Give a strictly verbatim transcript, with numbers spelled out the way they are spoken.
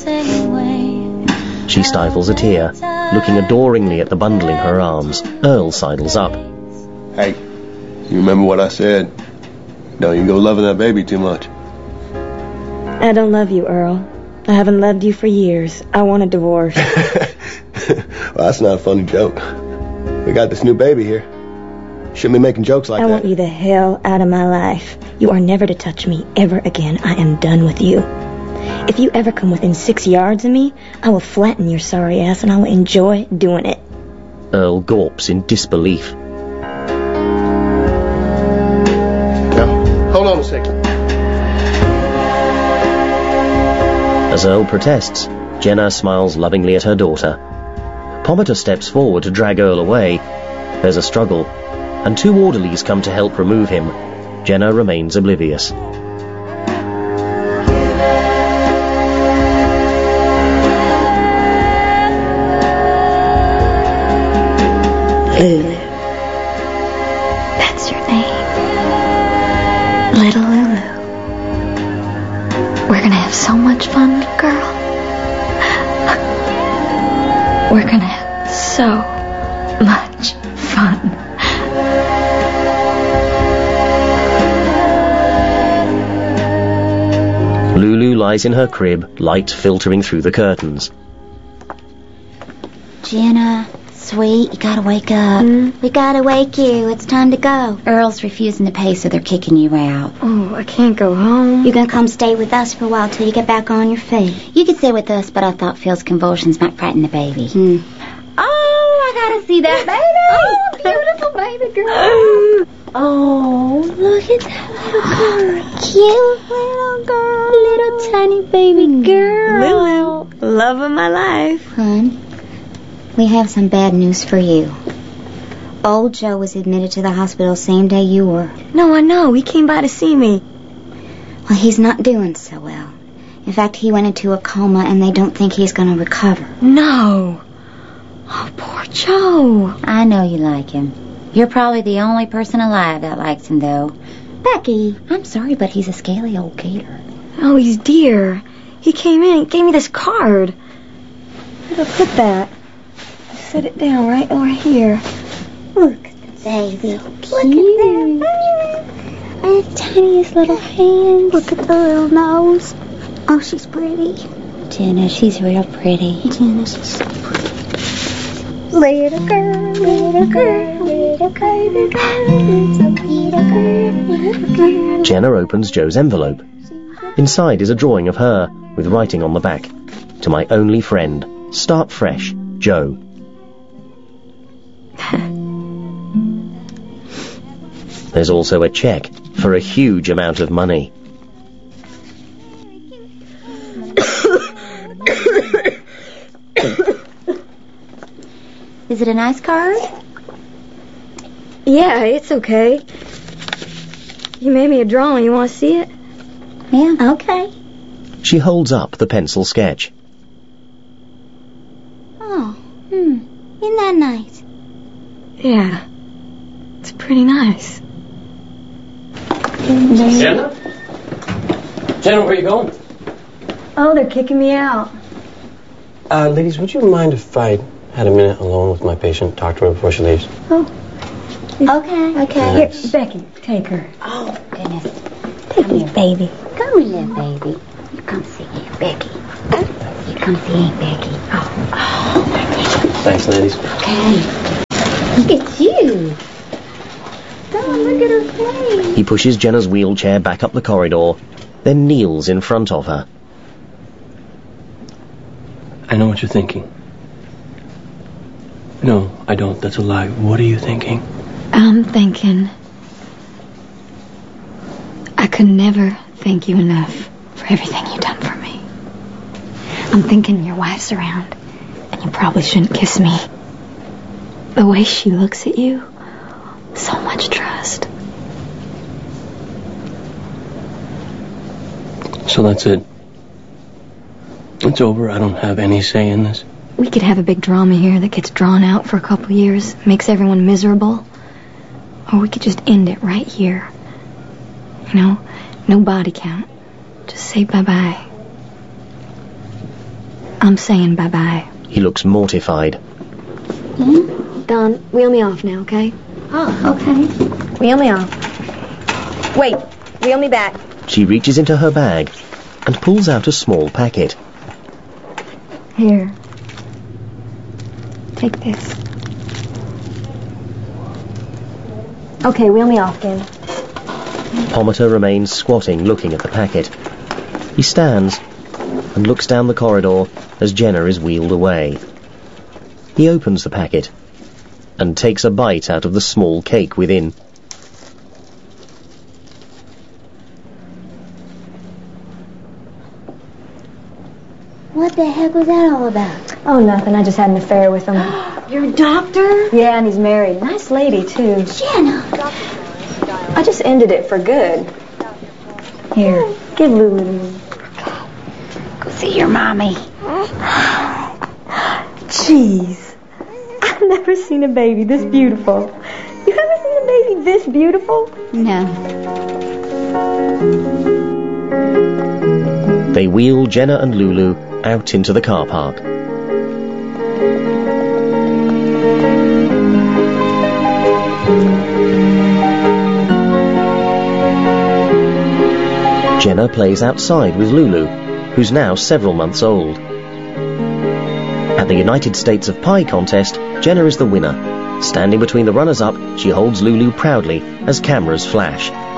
same way. She stifles a tear, looking adoringly at the bundle in her arms. Earl sidles up. Hey, you remember what I said? Don't you go loving that baby too much. I don't love you, Earl. I haven't loved you for years. I want a divorce. Well, that's not a funny joke. We got this new baby here. Shouldn't be making jokes like I that. want you the hell out of my life. You are never to touch me ever again. I am done with you. If you ever come within six yards of me, I will flatten your sorry ass and I will enjoy doing it. Earl gulps in disbelief. Now, hold on a second. As Earl protests, Jenna smiles lovingly at her daughter. Pomatter steps forward to drag Earl away. There's a struggle, and two orderlies come to help remove him. Jenna remains oblivious. Lulu. That's your name. Little Lulu. We're gonna have so much fun, little girl. We're gonna have so much fun. Lulu lies in her crib, light filtering through the curtains. Jenna, sweet, you gotta wake up. Mm. We gotta wake you. It's time to go. Earl's refusing to pay, so they're kicking you out. Oh, I can't go home. You're gonna come stay with us for a while till you get back on your feet. You could stay with us, but I thought Phil's convulsions might frighten the baby. Hmm. Oh, I gotta see that baby. Oh, beautiful baby girl. Oh, look at that little girl. Cute little girl. Little tiny baby girl. Lulu, love of my life. Hun, we have some bad news for you. Old Joe was admitted to the hospital same day you were. No, I know. He came by to see me. Well, he's not doing so well. In fact, he went into a coma, and they don't think he's going to recover. No. Oh, poor Joe. I know you like him. You're probably the only person alive that likes him, though. Becky, I'm sorry, but he's a scaly old gator. Oh, he's dear. He came in and gave me this card. Where'd I put that? I set it down right over here. Look at the baby. Look at that. And the tiniest little hands. Look at the little nose. Oh, she's pretty. Jenna, she's real pretty. Jenna, she's so pretty. Little girl, little girl, little girl, little girl, little girl, little girl. Jenna opens Joe's envelope. Inside is a drawing of her, with writing on the back. To my only friend, start fresh, Joe. There's also a check for a huge amount of money. Is it a nice card? Yeah, it's okay. You made me a drawing. You want to see it? Yeah, okay. She holds up the pencil sketch. Oh, hmm. Isn't that nice? Yeah. It's pretty nice. Jenna? Jenna, where are you going? Oh, they're kicking me out. Uh, ladies, would you mind if I had a minute alone with my patient? Talk to her before she leaves. Oh. Okay, okay. Here, Becky, take her. Oh, goodness. Take me, baby. Come here, baby. You come see Aunt Becky. You come see Aunt Becky. Oh, oh, Becky. Thanks, ladies. Okay. Look at you. Oh, look at her face. He pushes Jenna's wheelchair back up the corridor, then kneels in front of her. I know what you're thinking. No, I don't. That's a lie. What are you thinking? I'm thinking I could never thank you enough for everything you've done for me. I'm thinking your wife's around, and you probably shouldn't kiss me. The way she looks at you, so much trust. So that's it. It's over. I don't have any say in this. We could have a big drama here that gets drawn out for a couple years, makes everyone miserable. Or we could just end it right here. You know, no body count. Just say bye-bye. I'm saying bye-bye. He looks mortified. Hmm? Don, wheel me off now, okay? Oh, okay. Wheel me off. Wait, wheel me back. She reaches into her bag and pulls out a small packet. Here. Take this. Okay, wheel me off again. Pomatter remains squatting, looking at the packet. He stands and looks down the corridor as Jenna is wheeled away. He opens the packet and takes a bite out of the small cake within. What the heck was that all about? Oh, nothing. I just had an affair with him. You're a doctor? Yeah, and he's married. Nice lady, too. Jenna. I just ended it for good. Here, give Lulu. Go see your mommy. Jeez. I've never seen a baby this beautiful. You ever seen a baby this beautiful? No. They wheel Jenna and Lulu out into the car park. Jenna plays outside with Lulu, who's now several months old. At the United States of Pie contest, Jenna is the winner. Standing between the runners-up, she holds Lulu proudly as cameras flash.